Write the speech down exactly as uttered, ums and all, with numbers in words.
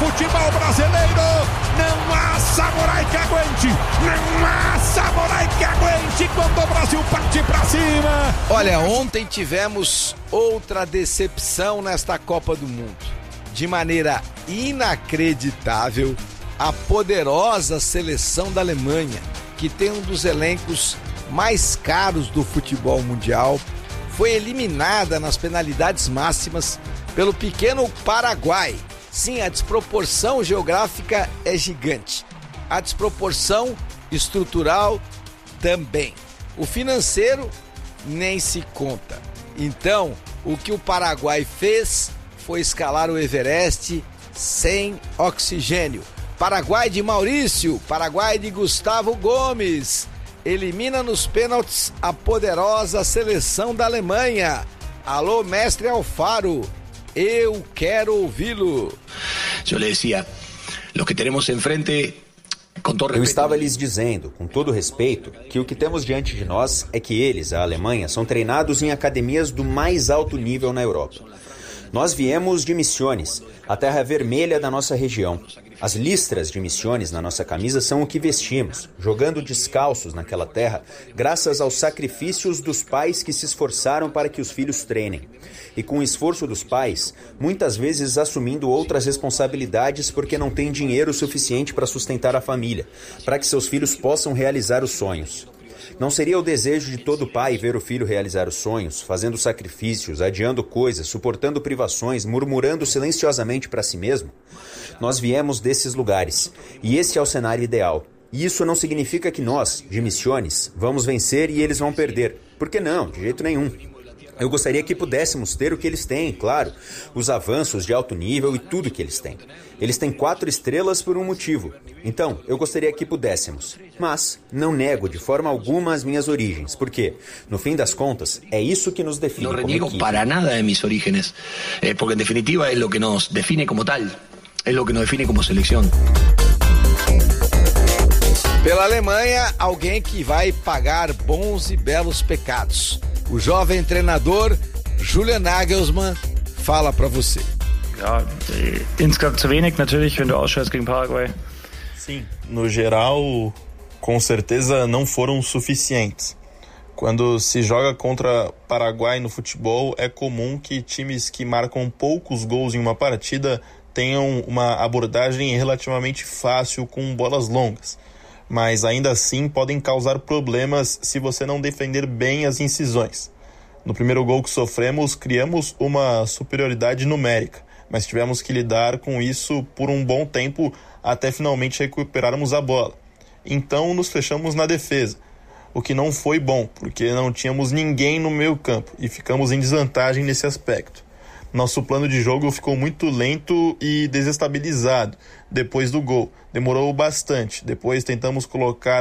futebol brasileiro. Não há samurai que aguente, não há samurai que aguente quando o Brasil parte pra cima. Olha, ontem tivemos outra decepção nesta Copa do Mundo. De maneira inacreditável, a poderosa seleção da Alemanha, que tem um dos elencos mais caros do futebol mundial, foi eliminada nas penalidades máximas pelo pequeno Paraguai. Sim, a desproporção geográfica é gigante. A desproporção estrutural também. O financeiro nem se conta. Então, o que o Paraguai fez foi escalar o Everest sem oxigênio. Paraguai de Maurício, Paraguai de Gustavo Gomes, elimina nos pênaltis a poderosa seleção da Alemanha. Alô, mestre Alfaro, eu quero ouvi-lo. Eu lhe dizia, lo que teremos em frente... Eu estava lhes dizendo, com todo respeito, que o que temos diante de nós é que eles, a Alemanha, são treinados em academias do mais alto nível na Europa. Nós viemos de Misiones, a terra vermelha da nossa região. As listras de Misiones na nossa camisa são o que vestimos, jogando descalços naquela terra, graças aos sacrifícios dos pais que se esforçaram para que os filhos treinem. E com o esforço dos pais, muitas vezes assumindo outras responsabilidades porque não têm dinheiro suficiente para sustentar a família, para que seus filhos possam realizar os sonhos. Não seria o desejo de todo pai ver o filho realizar os sonhos, fazendo sacrifícios, adiando coisas, suportando privações, murmurando silenciosamente para si mesmo? Nós viemos desses lugares, e esse é o cenário ideal. E isso não significa que nós, de Misiones, vamos vencer e eles vão perder. Por que não? De jeito nenhum. Eu gostaria que pudéssemos ter o que eles têm, claro, os avanços de alto nível e tudo que eles têm. Eles têm quatro estrelas por um motivo. Então, eu gostaria que pudéssemos. Mas não nego de forma alguma as minhas origens, porque, no fim das contas, é isso que nos define como equipe. Não reniego para nada de mis orígenes, porque, em definitiva, é o que nos define como tal, é o que nos define como seleção. Pela Alemanha, alguém que vai pagar bons e belos pecados. O jovem treinador Julian Nagelsmann fala para você. Ja, insgesamt zu wenig natürlich, wenn du ausscheidest gegen Paraguay. Sim, no geral, com certeza não foram suficientes. Quando se joga contra Paraguai no futebol, é comum que times que marcam poucos gols em uma partida tenham uma abordagem relativamente fácil com bolas longas. Mas ainda assim podem causar problemas se você não defender bem as incisões. No primeiro gol que sofremos, criamos uma superioridade numérica, mas tivemos que lidar com isso por um bom tempo até finalmente recuperarmos a bola. Então nos fechamos na defesa, o que não foi bom, porque não tínhamos ninguém no meio campo e ficamos em desvantagem nesse aspecto. Nosso plano de jogo ficou muito lento e desestabilizado depois do gol. Demorou bastante. Depois tentamos colocar